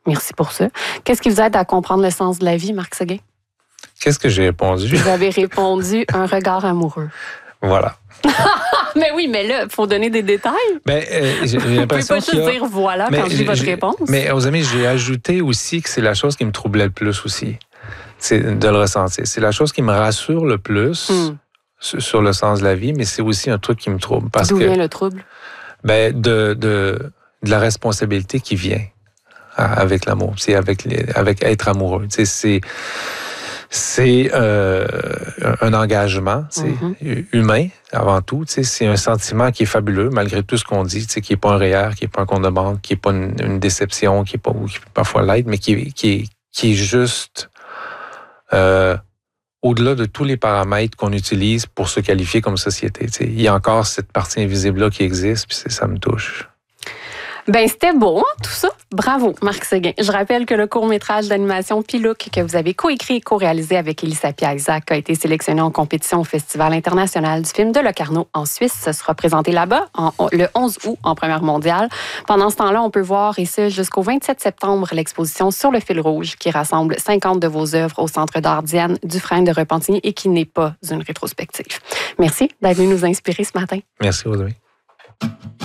Merci pour ça. Qu'est-ce qui vous aide à comprendre le sens de la vie, Marc Séguin? Qu'est-ce que j'ai répondu? Vous avez répondu un regard amoureux. Voilà. Mais oui, mais là, il faut donner des détails. J'ai l'impression vous pouvez pas juste dire voilà quand je dis votre réponse. Mais aux amis, j'ai ajouté aussi que c'est la chose qui me troublait le plus aussi. C'est de le ressentir. C'est la chose qui me rassure le plus sur le sens de la vie, mais c'est aussi un truc qui me trouble. D'où vient le trouble? De la responsabilité qui vient avec l'amour. C'est avec être amoureux. C'est un engagement, humain avant tout. C'est un sentiment qui est fabuleux malgré tout ce qu'on dit, qui n'est pas un REER, qui n'est pas un compte de banque, qui n'est pas une déception, qui peut parfois l'être, mais qui est juste au-delà de tous les paramètres qu'on utilise pour se qualifier comme société. Il y a encore cette partie invisible-là qui existe, puis ça me touche. Ben c'était beau, hein, tout ça. Bravo, Marc Séguin. Je rappelle que le court-métrage d'animation Pilouk que vous avez co-écrit et co-réalisé avec Elissa Piazzac a été sélectionné en compétition au Festival international du film de Locarno en Suisse. Ce sera présenté là-bas le 11 août en première mondiale. Pendant ce temps-là, on peut voir, et ce jusqu'au 27 septembre, l'exposition Sur le fil rouge qui rassemble 50 de vos œuvres au Centre d'art Diane Dufresne de Repentigny et qui n'est pas une rétrospective. Merci d'être venu nous inspirer ce matin. Merci, Rosalie.